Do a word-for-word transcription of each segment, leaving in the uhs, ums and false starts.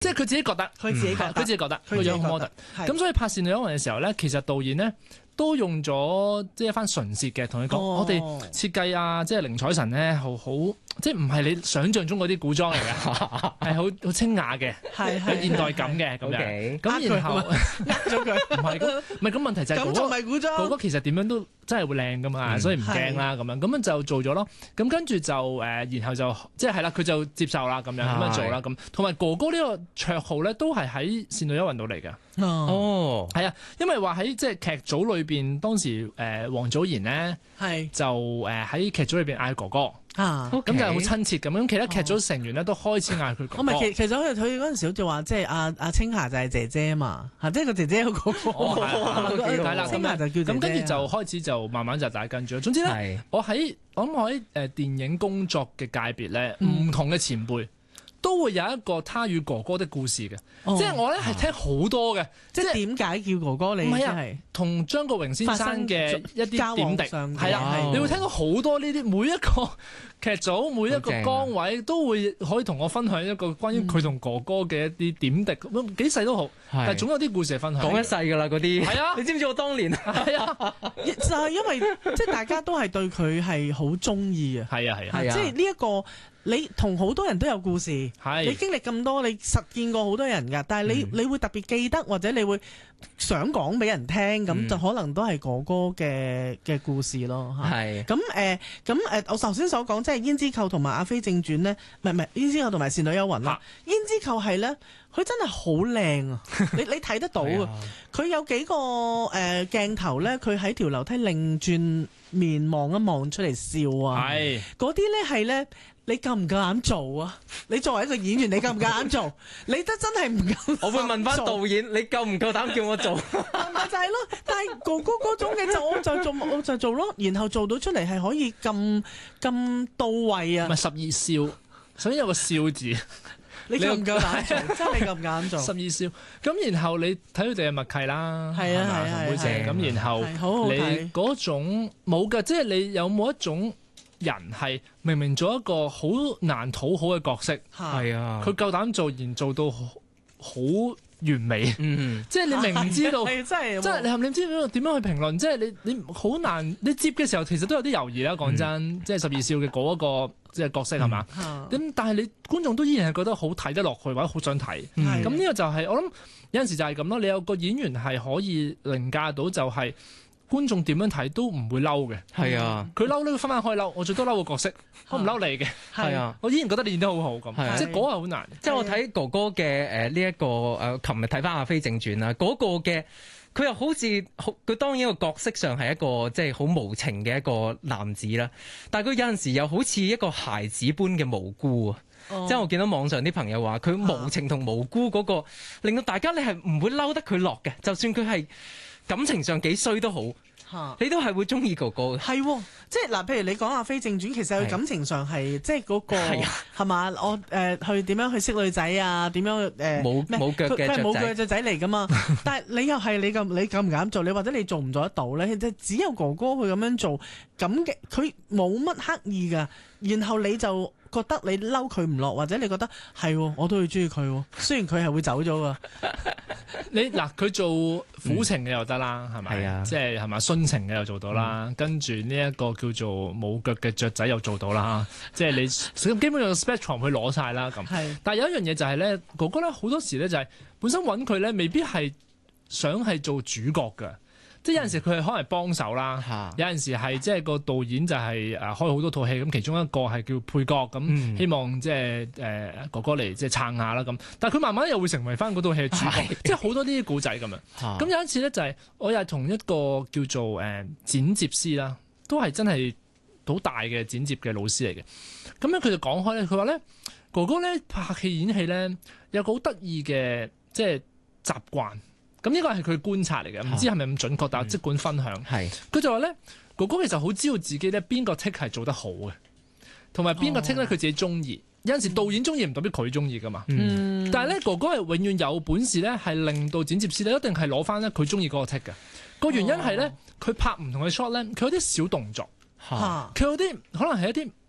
即係佢自己覺得， 佢自己覺得， 佢自己覺得佢自己個樣好 modern。咁所以拍《倩女幽魂》嘅時候咧，其實導演咧都用咗即係一番唇舌嘅，同你講， 哦、 我哋設計啊，即係寧采臣咧，好好即係唔係你想象中嗰啲古裝嚟嘅，係好好清雅嘅， 係有現代感嘅咁樣。咁然後呃咗佢， 唔係咁，唔係咁問題就係咁就唔係古裝。 哥哥其實點樣都真係會靚噶嘛，所以唔驚啦咁樣。咁樣就做咗咯。咁跟住就誒，然後就即係係啦，佢就接受啦咁樣咁樣做啦咁。同埋哥哥呢個綽號咧，都係喺《倩女幽魂》度嚟㗎。 哦， 係啊，因為話喺即係劇組裏邊，當時誒王祖賢咧係就誒喺劇組裏邊嗌哥哥。 啊， 咁就係好親切咁，咁其他劇組成員咧都開始嗌佢哥哥。 我咪其其實佢佢嗰陣時好似話，即係阿阿青霞就係姐姐嘛，嚇，即係個姐姐有哥哥。 係啦， 青霞就叫姐姐。 咁跟住就開始就慢慢就大跟住。總之咧，我喺我諗我喺誒電影工作嘅界別咧，唔同嘅前輩都會有一個他與哥哥的故事嘅。即係我咧係聽好多嘅， 即係點解叫哥哥你？ 唔係啊，同張國榮先生嘅一啲點滴係啊，你會聽到好多呢啲，每一個劇組每一個崗位都會可以同我分享一個關於佢同哥哥嘅一啲點滴，咁幾細都好，但係總有啲故事係分享。 講一世㗎啦嗰啲。係啊，你知唔知我當年係啊， 就係因為即係大家都係對佢係好中意啊。 係啊係啊， 即係呢一個你同好多人都有故事，你經歷咁多，你實見過好多人㗎，但係你你會特別記得或者你會想講俾人聽，咁就可能都係哥哥嘅嘅故事咯。係咁誒，咁誒，我頭先所講即係胭脂扣同埋阿飛正傳咧，唔係唔係胭脂扣同埋倩女幽魂啦。胭脂扣係咧，佢真係好靚啊！你你睇得到啊！佢有幾個誒鏡頭咧，佢喺條樓梯擰轉面望一望出嚟笑啊！係嗰啲咧係咧。你夠唔夠膽做啊？你作為一個演員，你夠唔夠膽做？你都真係唔夠。 我會問翻導演，你夠唔夠膽叫我做？ 咪就係咯，但係哥哥嗰種嘅就我就做我就做咯，然後做到出嚟係可以咁咁到位啊！ 咪十二少，首先有個笑字， 你夠唔夠膽做？真係你夠唔夠膽做？ 十二少，咁然後你睇佢哋嘅默契啦， 係啊係啊， 好正。咁然後你嗰種冇㗎，即係你有冇一種？人係明明做一個好難討好嘅角色， 係啊， 佢夠膽做，然做到好完美。嗯，即係你明知道， 真係， 即係你係你知點樣去評論？即係你你好難，你接嘅時候其實都有啲猶豫啦。講真，嗯、即係十二少嘅嗰一個即係角色係嘛？咁、嗯、但係你觀眾都依然係覺得好睇得落去，或者好想睇。咁呢、嗯、個就係、是、我諗有陣時就係咁咯。你有個演員係可以凌駕到就係、是。觀眾點樣睇都唔會嬲嘅，係啊！佢嬲呢，佢分翻開嬲，我最多嬲個角色，我唔嬲你嘅，係啊！我依然覺得你演得好好咁，即係嗰個好難。 即係我睇哥哥嘅誒呢一個誒，琴日睇翻阿飛正傳啦，嗰個嘅佢又好似好，佢當然個角色上係一個即係好無情嘅一個男子啦，但係佢有陣時又好似一個孩子般嘅無辜啊！哦、即係我見到網上啲朋友話佢無情同無辜嗰、嗰個，令到大家你係唔會嬲得佢落嘅，就算佢係。感情上幾衰都好，你都係會中意哥哥嘅。 係喎，即係嗱，譬如你講阿飛正傳，其實佢感情上係即係嗰個係嘛？我誒去點樣去識女仔啊？點樣誒冇冇腳嘅雀仔？佢係冇腳嘅雀仔嚟㗎嘛？但係你又係你咁，你敢唔敢做？你或者你做唔做得到咧？即係只有哥哥佢咁樣做，咁嘅佢冇乜刻意㗎，然後你就。覺得你嬲佢唔落，或者你覺得係，我都會中意佢。雖然佢係會走咗噶。 你嗱，佢做苦情嘅又得啦，係咪？係啊，即係係咪殉情嘅又做到啦。嗯、跟住呢一個叫做冇腳嘅雀仔又做到啦。即係你基本上 spectrum 去攞晒啦咁。係。但係有一樣嘢就係咧，哥哥咧好多時咧就係本身揾佢咧，未必係想係做主角㗎。即係有陣時佢係可能幫手啦，嗯、有陣時係即係個導演就係誒開好多套戲，咁其中一個係叫配角，咁、嗯、希望即係誒哥哥嚟即係撐下啦咁。但係佢慢慢又會成為翻嗰套戲嘅主角，是即係好多呢啲古仔咁樣。咁、嗯、有一次咧就係、是、我又係同一個叫做誒、呃、剪接師啦，都係真係好大嘅剪接嘅老師嚟嘅。咁樣佢就講開咧，佢話咧哥哥咧拍戲演戲咧有個好得意嘅即係習慣。咁呢個係佢觀察嚟嘅，唔知係咪咁準確，但係即管分享。係佢、嗯、就話咧，哥哥其實好知道自己咧邊個 take 係做得好嘅，同埋邊個 take 咧佢自己中意。有陣時導演中意唔代表佢中意噶嘛。嗯、但係咧哥哥係永遠有本事咧，係令到剪接師咧一定係攞翻咧佢中意嗰個 take 嘅。個原因係咧，佢拍唔同嘅 shot 咧，佢有啲小動作，佢、啊、有啲可能係一啲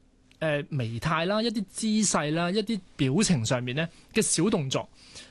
誒媚態啦、一啲姿勢啦、一啲表情上面咧嘅小動作。